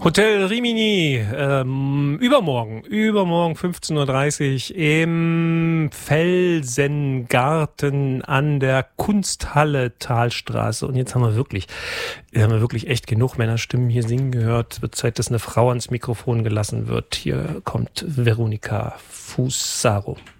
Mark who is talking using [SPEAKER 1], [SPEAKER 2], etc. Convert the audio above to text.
[SPEAKER 1] Hotel Rimini, übermorgen 15:30 Uhr im Felsengarten an der Kunsthalle Talstraße. Und jetzt haben wir wirklich echt genug Männerstimmen hier singen gehört. Es wird Zeit, dass eine Frau ans Mikrofon gelassen wird. Hier kommt Veronika Fusaro.